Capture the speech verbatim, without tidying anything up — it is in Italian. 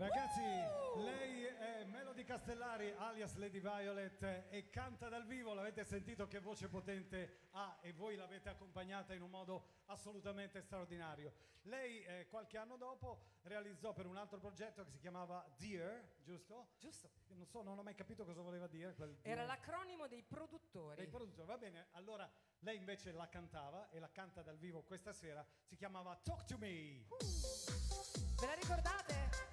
Ragazzi, lei è Melody Castellari alias Lady Violet e canta dal vivo, l'avete sentito che voce potente ha e voi l'avete accompagnata in un modo assolutamente straordinario. Lei eh, qualche anno dopo realizzò per un altro progetto che si chiamava Dear, giusto? Giusto. Non so, non ho mai capito cosa voleva dire. Quel Era l'acronimo dei produttori. Dei produttori, va bene. Allora lei invece la cantava e la canta dal vivo questa sera, si chiamava Talk to Me. Uh. Ve la ricordate?